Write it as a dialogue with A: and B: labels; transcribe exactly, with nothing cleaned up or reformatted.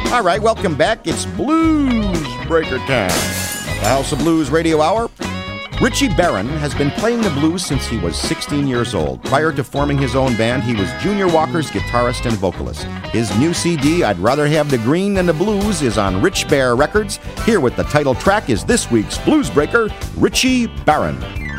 A: All right, welcome back. It's Blues Breaker time. The House of Blues Radio Hour. Richie Barron has been playing the blues since he was sixteen years old. Prior to forming his own band, he was Junior Walker's guitarist and vocalist. His new C D, I'd Rather Have the Green Than the Blues, is on Rich Bear Records. Here with the title track is this week's Blues Breaker, Richie Barron.